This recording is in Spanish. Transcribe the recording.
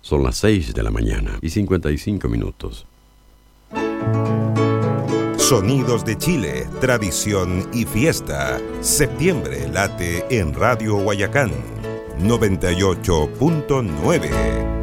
Son las 6 de la mañana y 55 minutos. Sonidos de Chile, tradición y fiesta. Septiembre late en Radio Guayacán 98.9.